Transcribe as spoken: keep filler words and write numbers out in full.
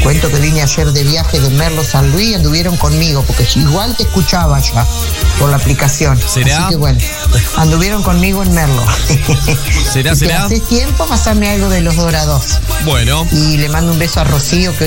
cuento que vine ayer de viaje de Merlo San Luis y anduvieron conmigo, porque igual te escuchaba ya por la aplicación. ¿Será? Así que bueno, anduvieron conmigo en Merlo. ¿Será, si será? hace tiempo, pasarme algo de Los Dorados. Bueno. Y le mando un beso a Rocío, que